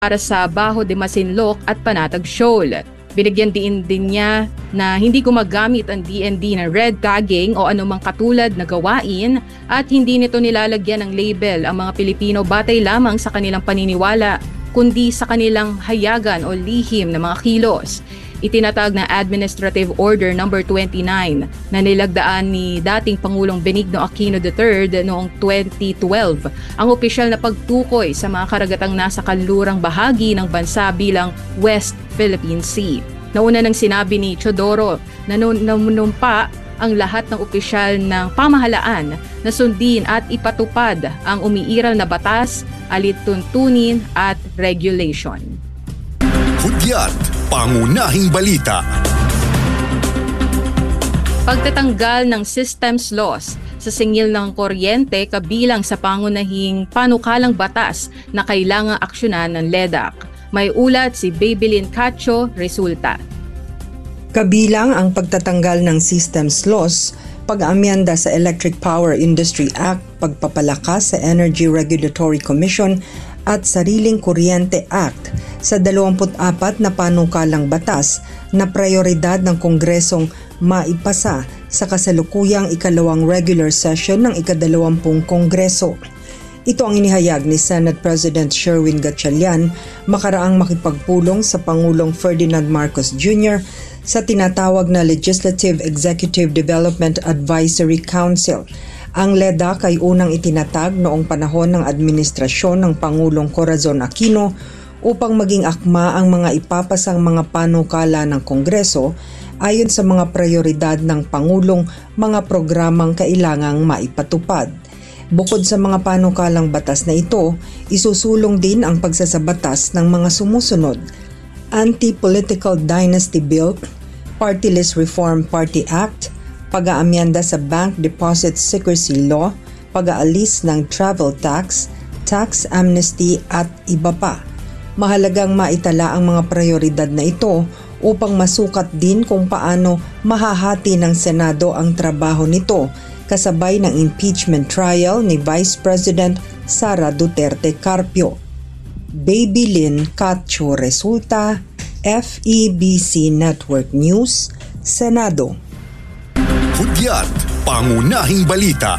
para sa Baho de Masinloc at Panatag Shoal. Binigyan din niya na hindi gumagamit ang DND ng red tagging o anumang katulad na gawain at hindi nito nilalagyan ng label ang mga Pilipino batay lamang sa kanilang paniniwala kundi sa kanilang hayagan o lihim na mga kilos. Itinatag na Administrative Order No. 29 na nilagdaan ni dating Pangulong Benigno Aquino III noong 2012 ang opisyal na pagtukoy sa mga karagatang nasa kanlurang bahagi ng bansa bilang West Philippine Sea. Nauna nang sinabi ni Teodoro na nanumpa ang lahat ng opisyal ng pamahalaan na sundin at ipatupad ang umiiral na batas, alituntunin at regulation. Hudyat, pangunahing balita. Pagtatanggal ng systems laws sa singil ng kuryente kabilang sa pangunahing panukalang batas na kailangang aksyonan ng LEDAC. May ulat si Babylin Cacho, resulta. Kabilang ang pagtatanggal ng systems laws, pag-amyenda sa Electric Power Industry Act, pagpapalakas sa Energy Regulatory Commission at Sariling Kuryente Act sa 24 na panukalang batas na prioridad ng Kongresong maipasa sa kasalukuyang ikalawang regular session ng ika-20 Kongreso. Ito ang inihayag ni Senate President Sherwin Gatchalian makaraang makipagpulong sa Pangulong Ferdinand Marcos Jr. sa tinatawag na Legislative Executive Development Advisory Council. Ang LEDAC ay unang itinatag noong panahon ng administrasyon ng Pangulong Corazon Aquino upang maging akma ang mga ipapasang mga panukala ng Kongreso ayon sa mga prioridad ng Pangulong mga programang kailangang maipatupad. Bukod sa mga panukalang batas na ito, isusulong din ang pagsasabatas ng mga sumusunod: Anti-Political Dynasty Bill, Party List Reform Party Act, pag-aamyenda sa Bank Deposit Secrecy Law, pag-aalis ng travel tax, tax amnesty at iba pa. Mahalagang maitala ang mga prioridad na ito upang masukat din kung paano mahahati ng Senado ang trabaho nito kasabay ng impeachment trial ni Vice President Sara Duterte Carpio. Babylin Cacho, resulta, FEBC Network News, Senado. Hudyat, pangunahing balita.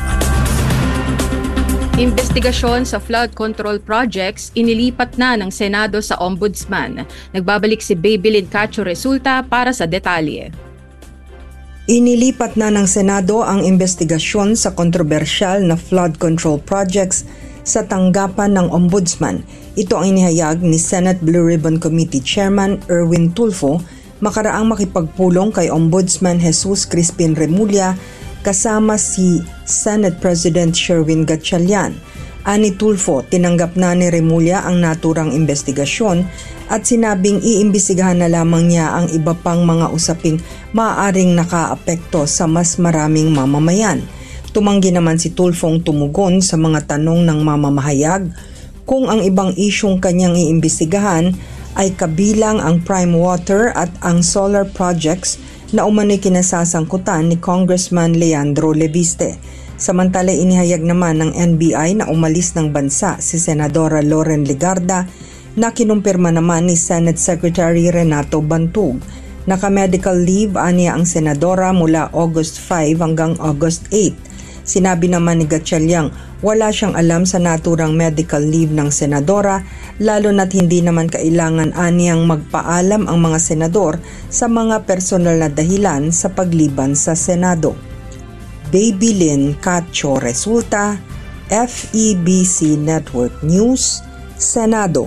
Investigasyon sa flood control projects inilipat na ng Senado sa Ombudsman. Nagbabalik si Babylin Cacho, resulta, para sa detalye. Inilipat na ng Senado ang investigasyon sa kontrobersyal na flood control projects sa tanggapan ng Ombudsman. Ito ang inihayag ni Senate Blue Ribbon Committee Chairman Erwin Tulfo makaraang makipagpulong kay Ombudsman Jesus Crispin Remulla kasama si Senate President Sherwin Gatchalian. Ani Tulfo, tinanggap na ni Remulla ang naturang investigasyon at sinabing iimbestigahan na lamang niya ang iba pang mga usaping maaaring nakaapekto sa mas maraming mamamayan. Tumanggi naman si Tulfong tumugon sa mga tanong ng mamamahayag kung ang ibang isyong kanyang iimbestigahan ay kabilang ang prime water at ang solar projects na umano'y kinasasangkutan ni Congressman Leandro Leviste. Samantala inihayag naman ng NBI na umalis ng bansa si Senadora Loren Legarda na kinumpirma naman ni Senate Secretary Renato Bantug. Naka-medical leave aniya ang senadora mula August 5 hanggang August 8. Sinabi naman ni Gatchalian wala siyang alam sa naturang medical leave ng senadora lalo na't hindi naman kailangan aniyang magpaalam ang mga senador sa mga personal na dahilan sa pagliban sa Senado. Babylin Cacho, resulta, FEBC Network News, Senado.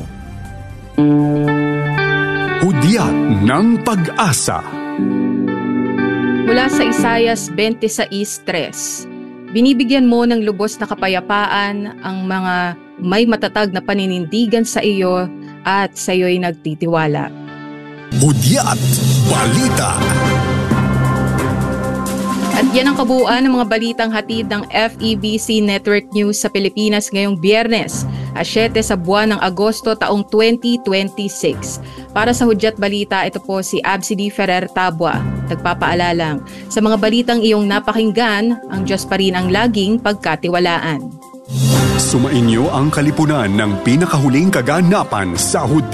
Hudyat ng pag-asa. Mula sa Isaias 26:3, binibigyan mo ng lubos na kapayapaan ang mga may matatag na paninindigan sa iyo at sa iyo'y nagtitiwala. Hudyat Balita. At yan ang kabuuan ng mga balitang hatid ng FEBC Network News sa Pilipinas ngayong Biyernes, 7 sa buwan ng Agosto taong 2026. Para sa Hudyat Balita, ito po si Absidy Ferrer Tabua. Nagpapaalalang, sa mga balitang iyong napakinggan, ang Diyos pa rin ang laging pagkatiwalaan. Sumainyo ang kalipunan ng pinakahuling kaganapan sa